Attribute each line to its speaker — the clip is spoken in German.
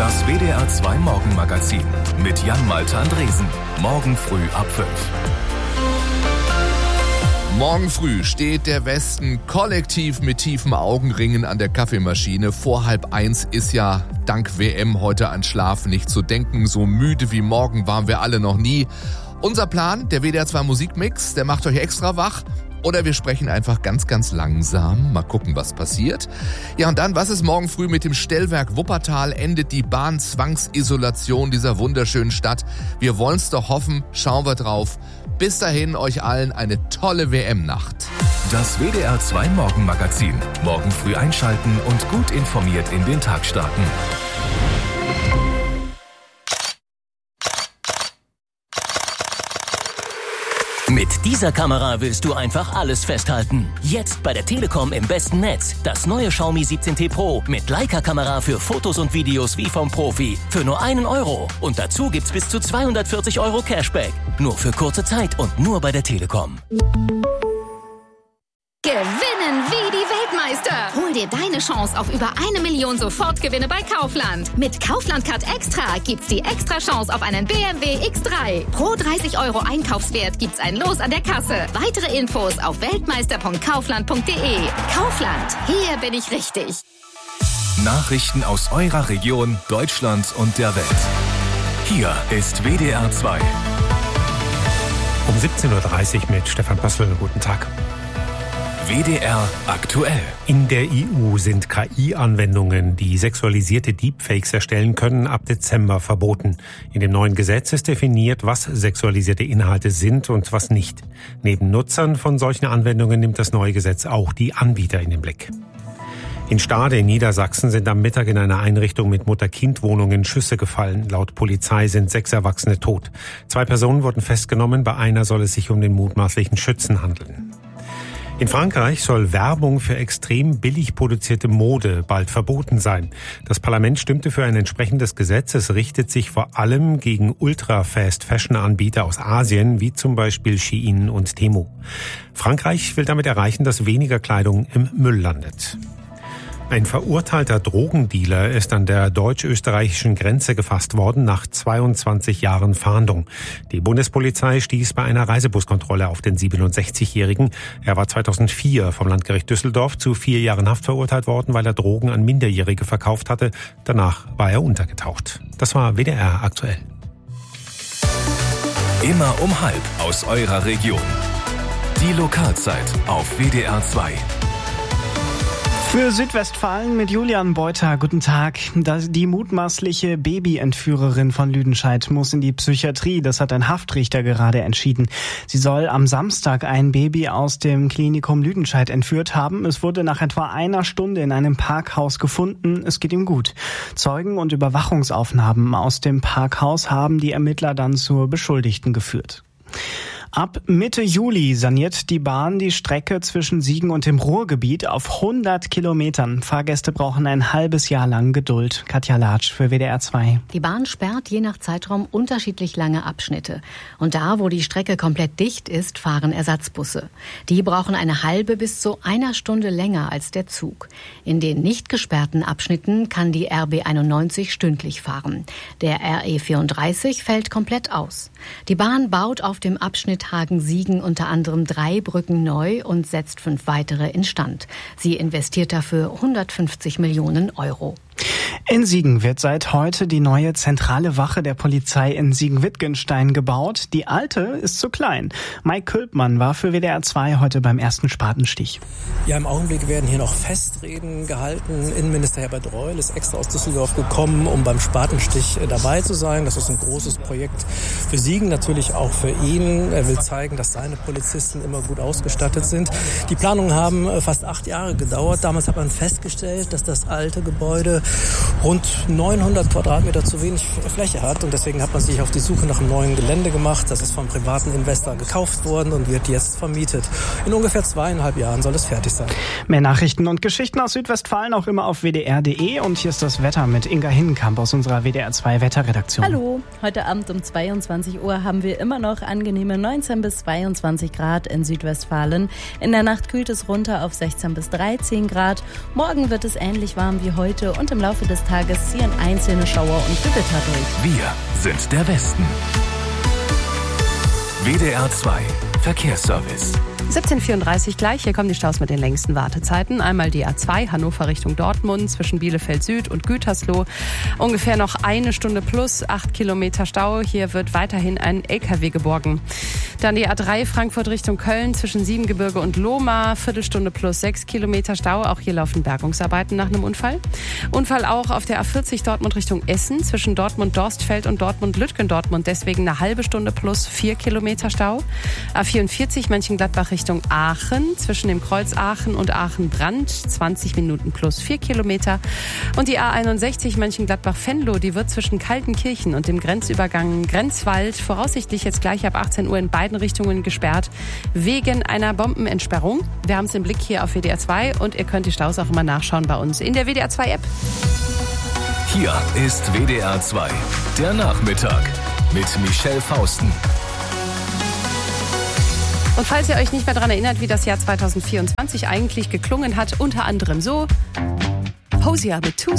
Speaker 1: Das WDR 2 Morgenmagazin mit Jan-Malte Andresen. Morgen früh ab 5.
Speaker 2: Morgen früh steht der Westen kollektiv mit tiefen Augenringen an der Kaffeemaschine. Vor 12:30 ist ja dank WM heute an Schlaf nicht zu denken. So müde wie morgen waren wir alle noch nie. Unser Plan, der WDR 2 Musikmix, der macht euch extra wach. Oder wir sprechen einfach ganz, ganz langsam. Mal gucken, was passiert. Ja, und dann, was ist morgen früh mit dem Stellwerk Wuppertal? Endet die Bahnzwangsisolation dieser wunderschönen Stadt? Wir wollen's doch hoffen. Schauen wir drauf. Bis dahin, euch allen eine tolle WM-Nacht.
Speaker 1: Das WDR 2 Morgenmagazin. Morgen früh einschalten und gut informiert in den Tag starten.
Speaker 3: Mit dieser Kamera willst du einfach alles festhalten. Jetzt bei der Telekom im besten Netz. Das neue Xiaomi 17T Pro mit Leica-Kamera für Fotos und Videos wie vom Profi. Für nur €1. Und dazu gibt's bis zu 240 € Cashback. Nur für kurze Zeit und nur bei der Telekom.
Speaker 4: Gewinnen wie die Weltmeister! Hol dir deine Chance auf über 1 Million Sofortgewinne bei Kaufland. Mit Kaufland Card Extra gibt's die extra Chance auf einen BMW X3. Pro 30 € Einkaufswert gibt's ein Los an der Kasse. Weitere Infos auf weltmeister.kaufland.de. Kaufland, hier bin ich richtig.
Speaker 1: Nachrichten aus eurer Region, Deutschland und der Welt. Hier ist WDR 2.
Speaker 5: Um 17:30 Uhr mit Stefan Pössl. Guten Tag.
Speaker 1: WDR aktuell.
Speaker 5: In der EU sind KI-Anwendungen, die sexualisierte Deepfakes erstellen können, ab Dezember verboten. In dem neuen Gesetz ist definiert, was sexualisierte Inhalte sind und was nicht. Neben Nutzern von solchen Anwendungen nimmt das neue Gesetz auch die Anbieter in den Blick. In Stade in Niedersachsen sind am Mittag in einer Einrichtung mit Mutter-Kind-Wohnungen Schüsse gefallen. Laut Polizei sind 6 Erwachsene tot. 2 Personen wurden festgenommen, bei einer soll es sich um den mutmaßlichen Schützen handeln. In Frankreich soll Werbung für extrem billig produzierte Mode bald verboten sein. Das Parlament stimmte für ein entsprechendes Gesetz. Es richtet sich vor allem gegen Ultra-Fast-Fashion-Anbieter aus Asien, wie zum Beispiel Shein und Temu. Frankreich will damit erreichen, dass weniger Kleidung im Müll landet. Ein verurteilter Drogendealer ist an der deutsch-österreichischen Grenze gefasst worden nach 22 Jahren Fahndung. Die Bundespolizei stieß bei einer Reisebuskontrolle auf den 67-Jährigen. Er war 2004 vom Landgericht Düsseldorf zu 4 Jahren Haft verurteilt worden, weil er Drogen an Minderjährige verkauft hatte. Danach war er untergetaucht. Das war WDR aktuell.
Speaker 1: Immer um 12:30 aus eurer Region. Die Lokalzeit auf WDR 2.
Speaker 6: Für Südwestfalen mit Julian Beuter. Guten Tag. Die mutmaßliche Babyentführerin von Lüdenscheid muss in die Psychiatrie. Das hat ein Haftrichter gerade entschieden. Sie soll am Samstag ein Baby aus dem Klinikum Lüdenscheid entführt haben. Es wurde nach etwa 1 Stunde in einem Parkhaus gefunden. Es geht ihm gut. Zeugen und Überwachungsaufnahmen aus dem Parkhaus haben die Ermittler dann zur Beschuldigten geführt. Ab Mitte Juli saniert die Bahn die Strecke zwischen Siegen und dem Ruhrgebiet auf 100 Kilometern. Fahrgäste brauchen ein halbes Jahr lang Geduld. Katja Latsch für WDR 2.
Speaker 7: Die Bahn sperrt je nach Zeitraum unterschiedlich lange Abschnitte. Und da, wo die Strecke komplett dicht ist, fahren Ersatzbusse. Die brauchen eine halbe bis zu 1 Stunde länger als der Zug. In den nicht gesperrten Abschnitten kann die RB 91 stündlich fahren. Der RE 34 fällt komplett aus. Die Bahn baut auf dem Abschnitt Hagen-Siegen unter anderem 3 Brücken neu und setzt 5 weitere instand. Sie investiert dafür 150 Millionen €.
Speaker 6: In Siegen wird seit heute die neue zentrale Wache der Polizei in Siegen-Wittgenstein gebaut. Die alte ist zu klein. Mike Külpmann war für WDR 2 heute beim ersten Spatenstich.
Speaker 8: Ja, im Augenblick werden hier noch Festreden gehalten. Innenminister Herbert Reul ist extra aus Düsseldorf gekommen, um beim Spatenstich dabei zu sein. Das ist ein großes Projekt für Siegen, natürlich auch für ihn. Er will zeigen, dass seine Polizisten immer gut ausgestattet sind. Die Planungen haben fast 8 Jahre gedauert. Damals hat man festgestellt, dass das alte Gebäude rund 900 Quadratmeter zu wenig Fläche hat. Und deswegen hat man sich auf die Suche nach einem neuen Gelände gemacht. Das ist vom privaten Investor gekauft worden und wird jetzt vermietet. In ungefähr 2,5 Jahren soll es fertig sein.
Speaker 6: Mehr Nachrichten und Geschichten aus Südwestfalen auch immer auf wdr.de. Und hier ist das Wetter mit Inga Hinnenkamp aus unserer WDR 2 Wetterredaktion.
Speaker 9: Hallo, heute Abend um 22 Uhr haben wir immer noch angenehme 19 bis 22 Grad in Südwestfalen. In der Nacht kühlt es runter auf 16 bis 13 Grad. Morgen wird es ähnlich warm wie heute und im Laufe des Tages ziehen einzelne Schauer und Gewitter durch.
Speaker 1: Wir sind der Westen. WDR 2 Verkehrsservice.
Speaker 10: 17:34 gleich. Hier kommen die Staus mit den längsten Wartezeiten. Einmal die A2 Hannover Richtung Dortmund zwischen Bielefeld Süd und Gütersloh. Ungefähr noch 1 Stunde plus 8 Kilometer Stau. Hier wird weiterhin ein LKW geborgen. Dann die A3 Frankfurt Richtung Köln zwischen Siebengebirge und Lohmar. Viertelstunde plus 6 Kilometer Stau. Auch hier laufen Bergungsarbeiten nach einem Unfall. Unfall auch auf der A40 Dortmund Richtung Essen zwischen Dortmund-Dorstfeld und Dortmund-Lütgendortmund. Deswegen eine halbe Stunde plus 4 Kilometer Stau. A44 Mönchengladbach Richtung Aachen zwischen dem Kreuz Aachen und Aachen-Brand 20 Minuten plus 4 Kilometer. Und die A61 Mönchengladbach-Venlo, die wird zwischen Kaltenkirchen und dem Grenzübergang Grenzwald voraussichtlich jetzt gleich ab 18 Uhr in beiden Richtungen gesperrt wegen einer Bombenentsperrung. Wir haben es im Blick hier auf WDR 2 und ihr könnt die Staus auch immer nachschauen bei uns in der WDR 2 App.
Speaker 1: Hier ist WDR 2, der Nachmittag mit Michelle Fausten.
Speaker 10: Und falls ihr euch nicht mehr daran erinnert, wie das Jahr 2024 eigentlich geklungen hat, unter anderem so: Hosier mit Too